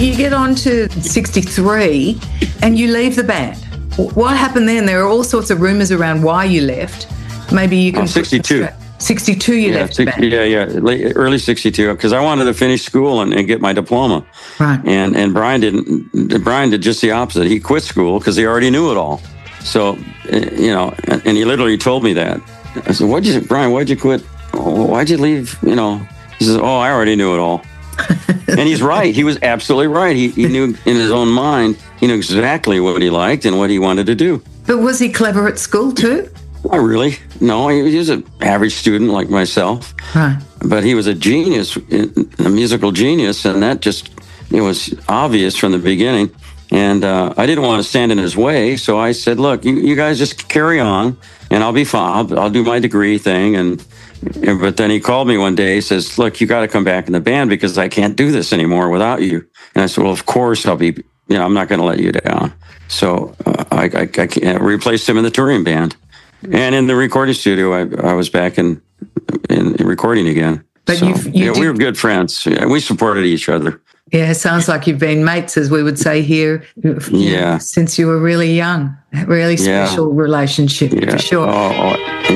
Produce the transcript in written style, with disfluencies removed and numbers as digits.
you get on to 63 and you leave the band. What happened then? There are all sorts of rumours around why you left. Maybe you can... 62. 62 you left the band. Early 62, because I wanted to finish school and get my diploma. Right. And Brian didn't. Brian did just the opposite. He quit school because he already knew it all. So, and he literally told me that. I said, Brian, why'd you quit? Why'd you leave? He says, I already knew it all. And he's right. He was absolutely right. He knew in his own mind, he knew exactly what he liked and what he wanted to do. But was he clever at school too? Not really. No, he was an average student like myself. Right. But he was a genius, a musical genius, and that it was obvious from the beginning. And I didn't want to stand in his way, so I said, look, you guys just carry on, and I'll be fine. I'll do my degree thing. But then he called me one day, he says, look, you got to come back in the band because I can't do this anymore without you. And I said, well, of course I'll be, I'm not going to let you down. So I replaced him in the touring band. And in the recording studio, I was back in recording again. But so, we were good friends. Yeah, we supported each other. Yeah, it sounds like you've been mates, as we would say here, since you were really young. A really special relationship, for sure.